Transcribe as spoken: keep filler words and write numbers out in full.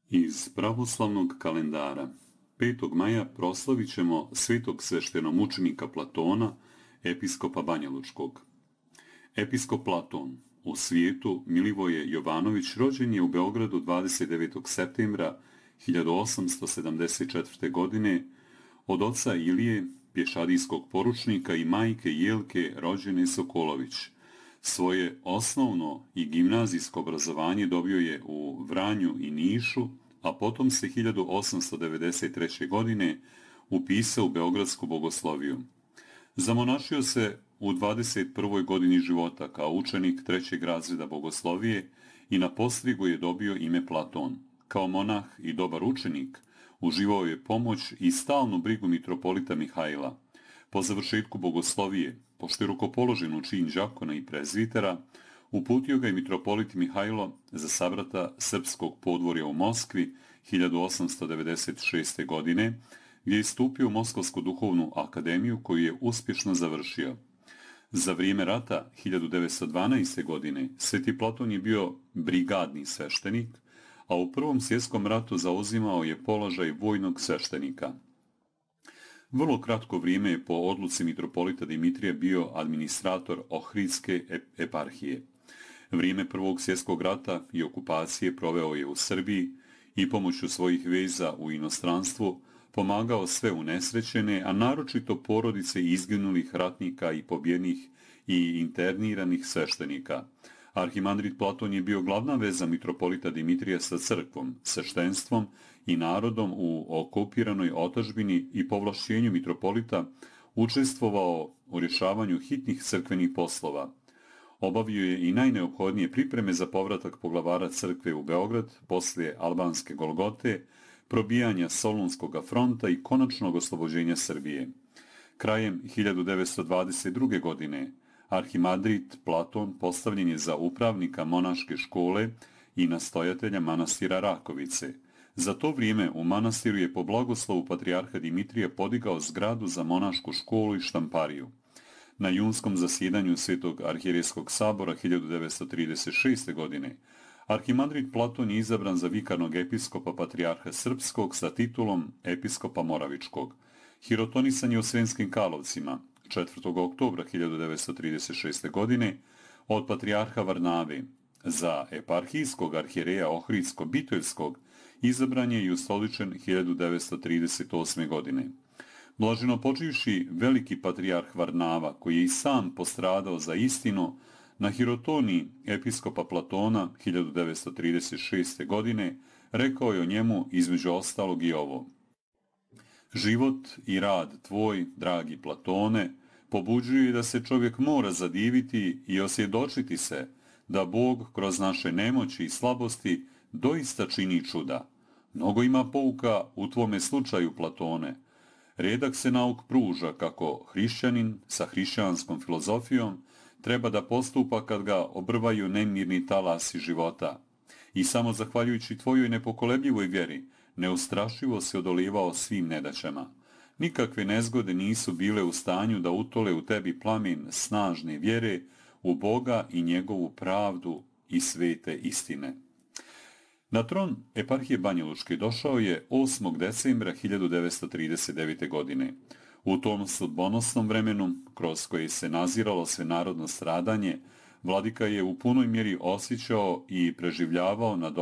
Iz pravoslavnog kalendara petog maja proslavit ćemo svetog sveštenomučenika Platona, episkopa Banjalučkog. Episkop Platon, u svijetu Milivoje Jovanović, rođen je u Beogradu dvadeset devetog septembra hiljadu osamsto sedamdeset četvrte. godine od oca Ilije, pješadijskog poručnika, i majke Jelke, rođene Sokolović. Svoje osnovno i gimnazijsko obrazovanje dobio je u Vranju i Nišu, a potom se hiljadu osamsto devedeset treće. godine upisao u Beogradsku bogosloviju. Zamonašio se u dvadeset prvoj godini života kao učenik trećeg razreda bogoslovije i na postrigu je dobio ime Platon. Kao monah i dobar učenik uživao je pomoć i stalnu brigu mitropolita Mihajla. Po završetku bogoslovije, pošto je rukopoložen u čin đakona i prezvitera, uputio ga je mitropolit Mihajlo za sabrata srpskog podvorja u Moskvi hiljadu osamsto devedeset šeste. godine, gdje je stupio u Moskovsku duhovnu akademiju koju je uspješno završio. Za vrijeme rata hiljadu devetsto dvanaeste. godine Sveti Platon je bio brigadni sveštenik, a u Prvom svjetskom ratu zauzimao je položaj vojnog sveštenika. Vrlo kratko vrijeme je po odluci mitropolita Dimitrija bio administrator Ohridske eparhije. Vrijeme Prvog svjetskog rata i okupacije proveo je u Srbiji i pomoću svojih veza u inostranstvu pomagao sve unesrećene, a naročito porodice izginulih ratnika i pobjenih i interniranih sveštenika. Arhimandrit Platon je bio glavna veza mitropolita Dimitrija sa crkvom, sveštenstvom i narodom u okupiranoj otadžbini i po ovlašćenju mitropolita učestvovao u rješavanju hitnih crkvenih poslova. Obavio je i najneophodnije pripreme za povratak poglavara crkve u Beograd poslije albanske Golgote, probijanja Solunskog fronta i konačnog oslobođenja Srbije. Krajem hiljadu devetsto dvadeset druge. godine Arhimandrit Platon postavljen je za upravnika monaške škole i nastojatelja manastira Rakovice. Za to vrijeme u manastiru je po blagoslovu patrijarha Dimitrija podigao zgradu za monašku školu i štampariju. Na junskom zasjedanju Svetog arhijerejskog sabora hiljadu devetsto trideset šeste. godine Arhimandrit Platon je izabran za vikarnog episkopa patrijarha Srpskog sa titulom episkopa Moravičkog. Hirotonisan je u Sremskim Karlovcima četvrtog oktobra hiljadu devetsto trideset šeste. godine od patrijarha Varnave. Za eparhijskog arhijereja Ohridsko-Biteljskog izabran je i ustoličen hiljadu devetsto trideset osme. godine. Blaženo počivši veliki patrijarh Varnava, koji je i sam postradao za istinu, na hirotoniji episkopa Platona hiljadu devetsto trideset šeste. godine rekao je o njemu između ostalog i ovo: život i rad tvoj, dragi Platone, pobuđuje da se čovjek mora zadiviti i osvjedočiti se da Bog kroz naše nemoći i slabosti doista čini čuda. Mnogo ima pouka u tvome slučaju, Platone. Redak se nauk pruža kako hrišćanin sa hrišćanskom filozofijom treba da postupa kad ga obrvaju nemirni talasi života. I samo zahvaljujući tvojoj nepokolebljivoj vjeri neustrašivo se odolivao svim nedaćama. Nikakve nezgode nisu bile u stanju da utole u tebi plamen snažne vjere u Boga i njegovu pravdu i svete istine. Na tron eparhije Banjalučke došao je osmog decembra hiljadu devetsto trideset devete. godine. U tom sudbonosnom vremenu, kroz koje se naziralo svenarodno stradanje, vladika je u punoj mjeri osjećao i preživljavao na